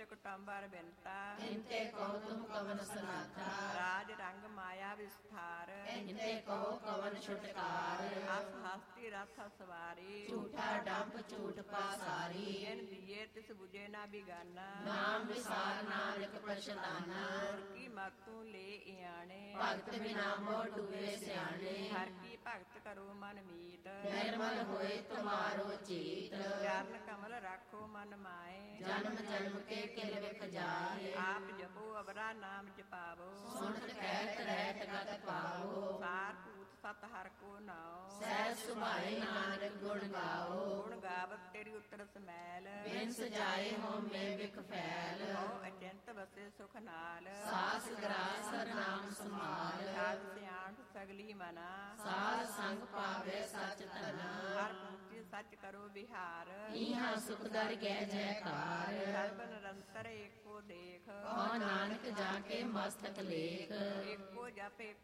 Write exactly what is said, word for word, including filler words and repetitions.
कुटुंबर बिनता इनते कहो तुम कवन सनाथा राज रंग माया विस्तार इनते कहो कवन छुटकार हस हस्ती रथ सवारी झूठा डंप झूठ पासारी जिन दिए तिस बुझे ना बिगाना नाम विसार नानक पछताना और की मतू ले इयाणे भगत बिना मोह डूबे सियाणे हर की भगत करो मन मीत निर्मल होए तुम्हारो चीत चरण कमल राखो मन माए जन्म जन्म के किल विख जाए आप जपो अबरा नाम जपावो सुनत कहत रहत गत पावो सार पूत सत हर को नाओ सहज सुभाए नानक गुण गाओ गुण गावत तेरी उतर समैल बिन सजाए होम में बिख फैल हो अचंत बसे सुख नाल सास ग्रास नाम समाल साध सियाण सगली मना साध संग पावे सच तना हर पूछे सच करो बिहार इहाँ सुख दर गै जयकार सर्ब निरंतर एको देख कहो नानक जाके मस्तक लेख एको जप एको